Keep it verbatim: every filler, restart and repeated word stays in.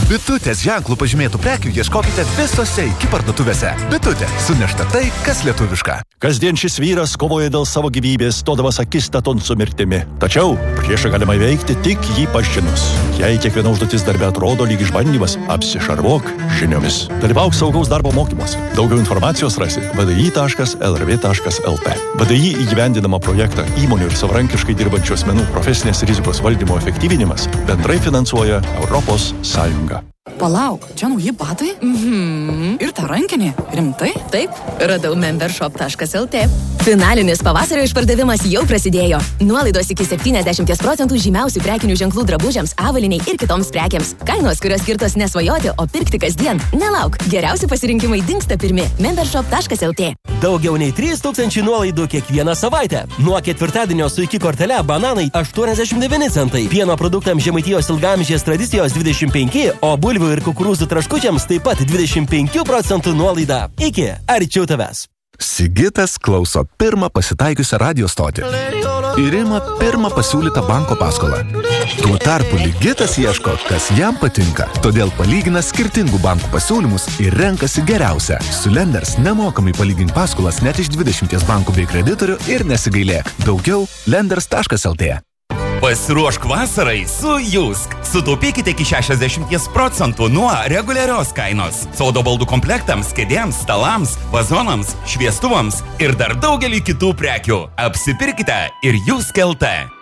Bitutės ženklų pažymėtų prekių ieškokite visose iki parduotuvėse. Bitutė, sunešta tai, kas lietuviška. Kasdien šis vyras kovoja dėl savo gyvybės, stodamas akistaton su mirtimi. Tačiau priešą galima įveikti tik jį pažinus. Jei kiekviena užduotis darbe atrodo lyg išbandymas, apsišarvuok žiniomis. Dalyvauk saugaus darbo mokymuose. Daugiau informacijos rasi v d i taškas l r v taškas l t. v d i įgyvendinamą projektą įmonių ir savarankiškai dirbančių asmenų profesinės rizikos valdymo efektyvinimas bendrai finansuoja Europos Sąjunga. Palauk, čia nauji batai? Mhm. Ir ta rankinė? Rimtai? Taip, radau membershop taškas l t. Finalinis pavasario išpardavimas jau prasidėjo. Nuolaidos iki septyniasdešimt procentų žymiausių prekinių ženklų drabužiams, avaliniai ir kitoms prekiams. Kainos, kurios skirtos nesvajoti, o pirkti kasdien. Nelauk, geriausi pasirinkimai dingsta pirmi. membershop taškas l t. Daugiau nei trys tūkstančiai nuolaidų kiekvieną savaitę. Nuo ketvirtadienio su iki kortele bananai aštuoniasdešimt devyni centai, pieno produktams Žemaitijos ilgaamžės tradicijos dvidešimt penki, o bulvių ir kukurūzų traškučiams taip pat dvidešimt penkių procentų nuolaida. Iki, arčiau tavęs. Sigitas klauso pirmą pasitaikiusią radio stotį ir ima pirmą pasiūlytą banko paskolą. Tuo tarpu Ligitas ieško, kas jam patinka, todėl palygina skirtingų bankų pasiūlymus ir renkasi geriausią. Su Lenders nemokamai palygink paskolas net iš dvidešimties bankų bei kreditorių ir nesigailėk. Daugiau lenders taškas l t. Pasiruošk vasarai su Jusk. Sutaupykite iki šešiasdešimt procentų nuo reguliarios kainos. Sodo baldų komplektams, kėdėms, stalams, vazonams, šviestuvams ir dar daugelį kitų prekių. Apsipirkite ir Jusk L T.